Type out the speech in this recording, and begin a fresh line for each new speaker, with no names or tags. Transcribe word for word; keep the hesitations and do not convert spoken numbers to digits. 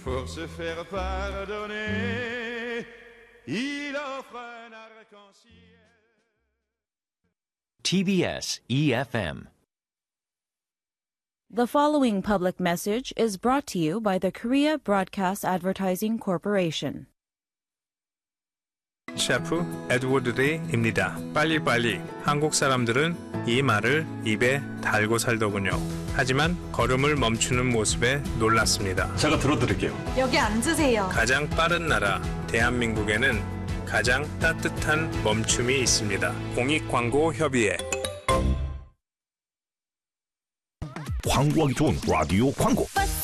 Pour se faire pardonner, il offre un arc-en-ciel.
T B S E F M.
The following public message is brought to you by the Korea Broadcast Advertising Corporation.
셰프 에드워드 리입니다. 빨리빨리. 한국 사람들은 이 말을 입에 달고 살더군요. 하지만 걸음을 멈추는 모습에 놀랐습니다.
제가 들어드릴게요.
여기 앉으세요.
가장 빠른 나라 대한민국에는 가장 따뜻한 멈춤이 있습니다. 공익광고협의회.
광고하기 좋은 라디오 광고.